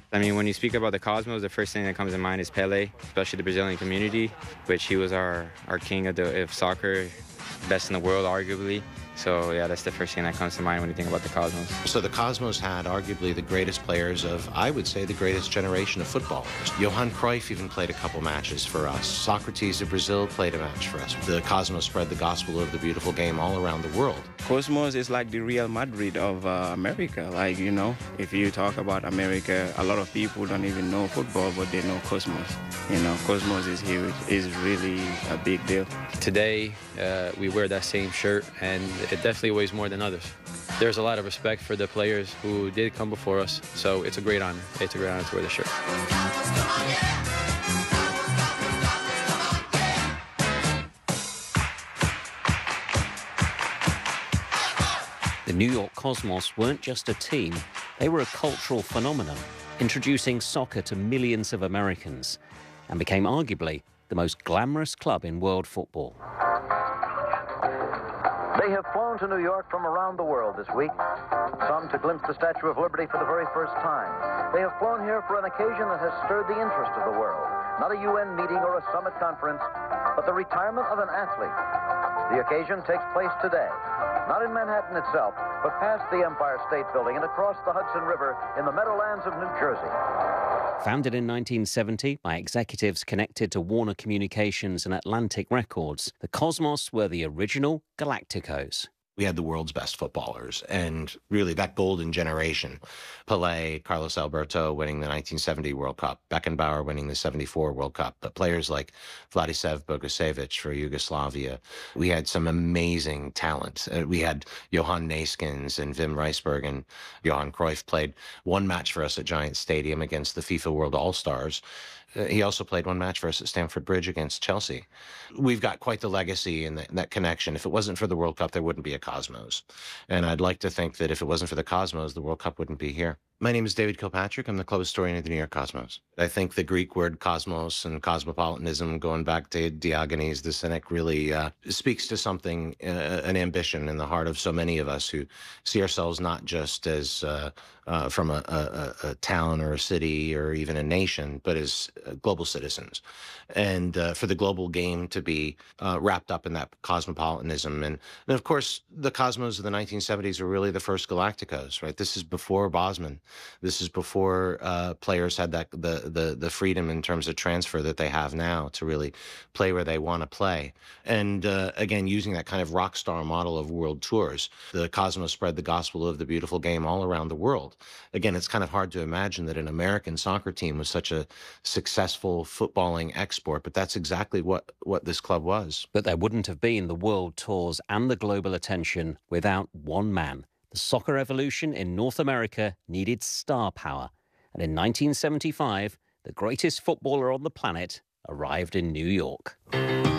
I mean, when you speak about the Cosmos, the first thing that comes to mind is Pele, especially the Brazilian community, which he was our king of soccer, best in the world, arguably. So, yeah, that's the first thing that comes to mind when you think about the Cosmos. So the Cosmos had arguably the greatest players of, I would say, the greatest generation of footballers. Johan Cruyff even played a couple matches for us. Socrates of Brazil played a match for us. The Cosmos spread the gospel of the beautiful game all around the world. Cosmos is like the Real Madrid of America. Like, you know, if you talk about America, a lot of people don't even know football, but they know Cosmos. You know, Cosmos is huge, is really a big deal. Today, we wear that same shirt, and it definitely weighs more than others. There's a lot of respect for the players who did come before us, so it's a great honor. It's a great honor to wear the shirt. The New York Cosmos weren't just a team, they were a cultural phenomenon, introducing soccer to millions of Americans, and became arguably the most glamorous club in world football. They have flown to New York from around the world this week, some to glimpse the Statue of Liberty for the very first time. They have flown here for an occasion that has stirred the interest of the world. Not a UN meeting or a summit conference, but the retirement of an athlete. The occasion takes place today, not in Manhattan itself, but past the Empire State Building and across the Hudson River in the Meadowlands of New Jersey. Founded in 1970 by executives connected to Warner Communications and Atlantic Records, the Cosmos were the original Galacticos. We had the world's best footballers, and really that golden generation. Pelé, Carlos Alberto winning the 1970 World Cup, Beckenbauer winning the 74 World Cup, but players like Vladislav Bogicevic for Yugoslavia. We had some amazing talent. We had Johan Neeskens and Wim Rijsberg, and Johan Cruyff played one match for us at Giant Stadium against the FIFA World All-Stars. He also played one match for us at Stamford Bridge against Chelsea. We've got quite the legacy and that connection. If it wasn't for the World Cup, there wouldn't be a Cosmos. And I'd like to think that if it wasn't for the Cosmos, the World Cup wouldn't be here. My name is David Kilpatrick. I'm the club historian of the New York Cosmos. I think the Greek word cosmos and cosmopolitanism, going back to Diogenes the Cynic, really speaks to something, an ambition in the heart of so many of us who see ourselves not just as from a town or a city or even a nation, but as global citizens. And for the global game to be wrapped up in that cosmopolitanism. And of course, the Cosmos of the 1970s were really the first Galacticos, right? This is before Bosman. This is before players had the freedom in terms of transfer that they have now to really play where they want to play. And again, using that kind of rock star model of world tours, the Cosmos spread the gospel of the beautiful game all around the world. Again, it's kind of hard to imagine that an American soccer team was such a successful footballing export, but that's exactly what this club was. But there wouldn't have been the world tours and the global attention without one man. The soccer evolution in North America needed star power. And in 1975, the greatest footballer on the planet arrived in New York.